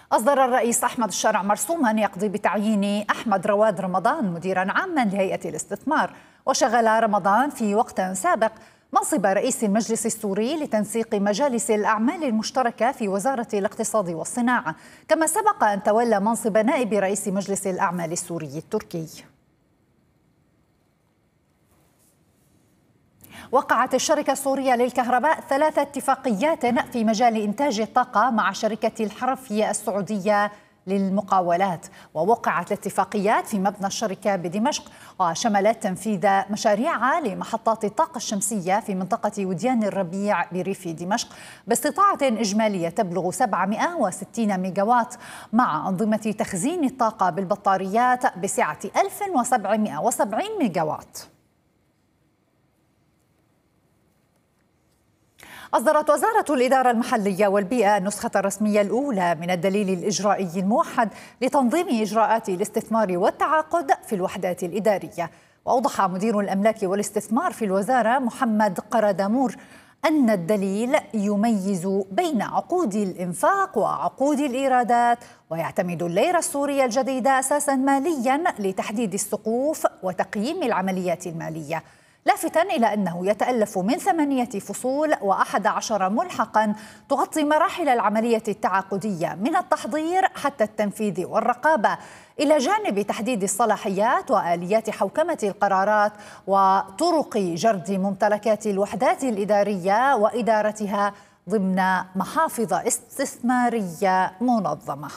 أصدر الرئيس أحمد الشرع مرسوما يقضي بتعيين أحمد رواد رمضان مديرا عاما لهيئة الاستثمار. وشغل رمضان في وقت سابق منصب رئيس المجلس السوري لتنسيق مجالس الأعمال المشتركة في وزارة الاقتصاد والصناعة، كما سبق أن تولى منصب نائب رئيس مجلس الأعمال السوري التركي. وقعت الشركة السورية للكهرباء 3 اتفاقيات في مجال إنتاج الطاقة مع شركة الحرفية السعودية للمقاولات. ووقعت الاتفاقيات في مبنى الشركة بدمشق، وشملت تنفيذ مشاريع لمحطات الطاقة الشمسية في منطقة وديان الربيع بريف دمشق باستطاعة إجمالية تبلغ 760 ميجاوات، مع أنظمة تخزين الطاقة بالبطاريات بسعة 1770 ميجاوات. أصدرت وزارة الإدارة المحلية والبيئة النسخة الرسمية الأولى من الدليل الإجرائي الموحد لتنظيم إجراءات الاستثمار والتعاقد في الوحدات الإدارية. وأوضح مدير الأملاك والاستثمار في الوزارة محمد قردامور أن الدليل يميز بين عقود الإنفاق وعقود الإيرادات، ويعتمد الليرة السورية الجديدة أساساً مالياً لتحديد السقوف وتقييم العمليات المالية، لافتا إلى أنه يتألف من 8 فصول و11 ملحقا تغطي مراحل العملية التعاقدية من التحضير حتى التنفيذ والرقابة، إلى جانب تحديد الصلاحيات وآليات حوكمة القرارات وطرق جرد ممتلكات الوحدات الإدارية وإدارتها ضمن محافظ استثمارية منظمة.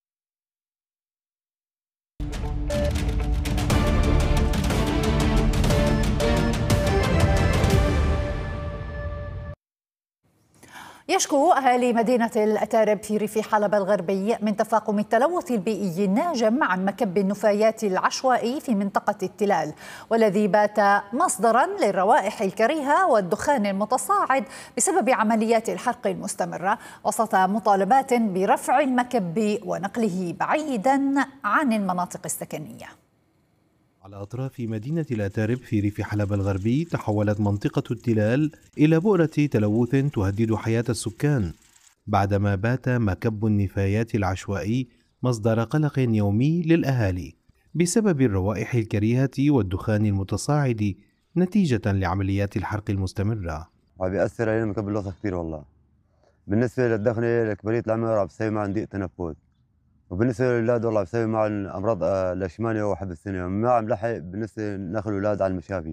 يشكو أهالي مدينة الأتارب في ريف حلب الغربي من تفاقم التلوث البيئي الناجم عن مكب النفايات العشوائي في منطقة التلال، والذي بات مصدرا للروائح الكريهة والدخان المتصاعد بسبب عمليات الحرق المستمرة، وسط مطالبات برفع المكب ونقله بعيدا عن المناطق السكنية. على أطراف مدينة الأتارب في ريف حلب الغربي تحولت منطقة التلال إلى بؤرة تلوث تهدد حياة السكان، بعدما بات مكب النفايات العشوائي مصدر قلق يومي للأهالي بسبب الروائح الكريهة والدخان المتصاعد نتيجة لعمليات الحرق المستمرة. بيأثر علينا مكب الوسخ كثير والله. بالنسبة للدخنة لكبرية العمر عم بسوي معهم ضيق تنفس، وبالنسبه للاولاد والله بسوي مع الامراض الاشمانيه وحب السنه، ما عم لحق بالنسبه ناخذ الاولاد على المشافي.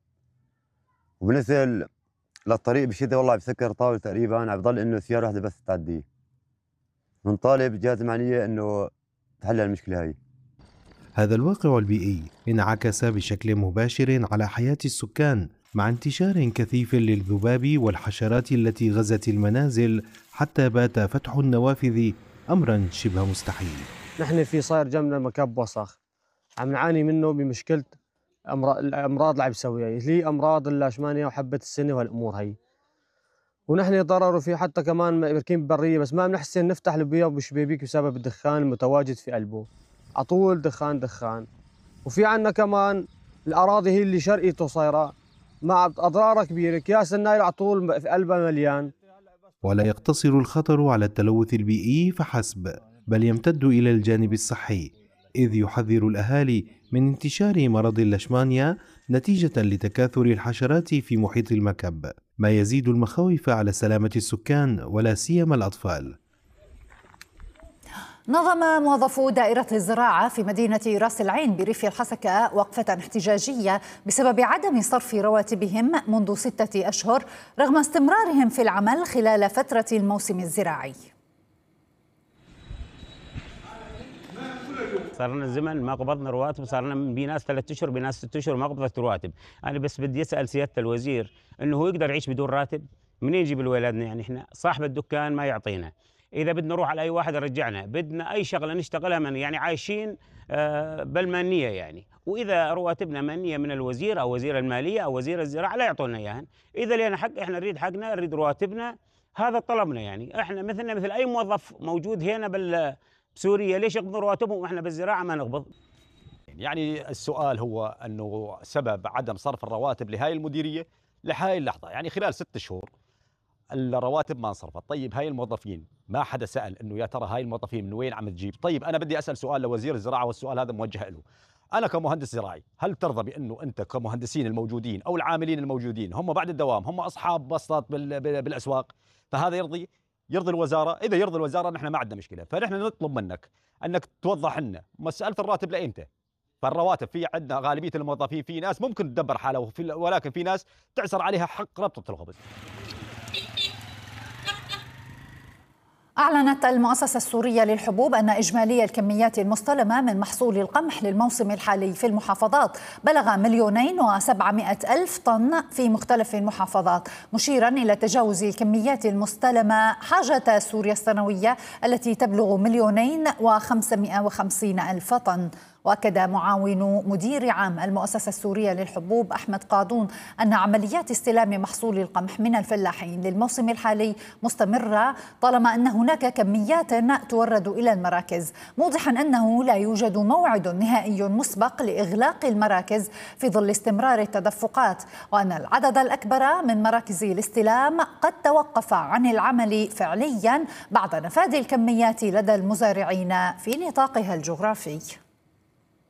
وبالنسبه للطريق بالشتاء والله بسكر طاوله تقريبا، عم بضل انه سياره واحده بس تعدي. بنطالب الجهات المعنيه انه تحل المشكله هاي. هذا الواقع البيئي انعكس بشكل مباشر على حياة السكان، مع انتشار كثيف للذباب والحشرات التي غزت المنازل حتى بات فتح النوافذ أمرا شبه مستحيل. نحن في صاير جنبنا مكب وسخ عم نعاني منه بمشكلة الأمراض اللي عم بيسويها، اللي هي أمراض اللاشمانية وحبة السنة والأمور هي. ونحن ضرر في حتى كمان بركين برية، بس ما بنحسن نفتح البيوت والشبابيك بسبب الدخان المتواجد في قلبه، على طول دخان دخان. وفي عنا كمان الأراضي هي اللي شرقيته صايرة مع أضرار كبيرة، أكياس النايل على طول في قلبها مليان. ولا يقتصر الخطر على التلوث البيئي فحسب، بل يمتد إلى الجانب الصحي، إذ يحذر الأهالي من انتشار مرض اللاشمانيا نتيجة لتكاثر الحشرات في محيط المكب، ما يزيد المخاوف على سلامة السكان ولا سيما الأطفال. نظم موظفو دائرة الزراعة في مدينة راس العين بريف الحسكة وقفة احتجاجية بسبب عدم صرف رواتبهم منذ 6 أشهر رغم استمرارهم في العمل خلال فترة الموسم الزراعي. صار لنا زمن ما قبضنا رواتب، صار لنا بناس 3 أشهر بناس 6 أشهر ما قبضت رواتب. أنا بس بدي أسأل سيادة الوزير إنه هو يقدر يعيش بدون راتب؟ منين يجيب لأولادنا؟ يعني إحنا صاحب الدكان ما يعطينا، إذا بدنا نروح على أي واحد يرجعنا، بدنا أي شغلة نشتغلها من يعني عايشين بالمانية يعني، وإذا رواتبنا مانية من الوزير أو وزير المالية أو وزير الزراعة لا يعطونا إياها. إذا لنا حق إحنا نريد حقنا، نريد رواتبنا، هذا طلبنا. يعني إحنا مثلنا مثل أي موظف موجود هنا بسوريا، ليش يقبضوا رواتبهم وإحنا بالزراعة ما نقبض؟ يعني السؤال هو أنه سبب عدم صرف الرواتب لهاي المديرية لهاي اللحظة، يعني خلال 6 شهور الرواتب ما انصرفت. طيب هاي الموظفين ما حدا سأل انه يا ترى هاي الموظفين من وين عم تجيب؟ طيب انا بدي اسال سؤال لوزير الزراعه، والسؤال هذا موجه له. انا كمهندس زراعي، هل ترضى بانه انت كمهندسين الموجودين او العاملين الموجودين هم بعد الدوام هم اصحاب بسطات بالاسواق؟ فهذا يرضي الوزاره؟ اذا يرضي الوزاره نحن ما عندنا مشكله. فنحن نطلب منك انك توضح لنا مساله الراتب لايمتى؟ فالرواتب في عندنا غالبيه الموظفين، في ناس ممكن تدبر حالها ولكن في ناس تعسر عليها حق ربطه الخبز. أعلنت المؤسسة السورية للحبوب أن إجمالي الكميات المستلمة من محصول القمح للموسم الحالي في المحافظات بلغ 2,700,000 طن في مختلف المحافظات، مشيرا إلى تجاوز الكميات المستلمة حاجة سوريا السنوية التي تبلغ 2,550,000 طن. وأكد معاون مدير عام المؤسسة السورية للحبوب أحمد قادون أن عمليات استلام محصول القمح من الفلاحين للموسم الحالي مستمرة طالما أن هناك كميات تورد إلى المراكز، موضحا أنه لا يوجد موعد نهائي مسبق لإغلاق المراكز في ظل استمرار التدفقات، وأن العدد الأكبر من مراكز الاستلام قد توقف عن العمل فعليا بعد نفاذ الكميات لدى المزارعين في نطاقها الجغرافي.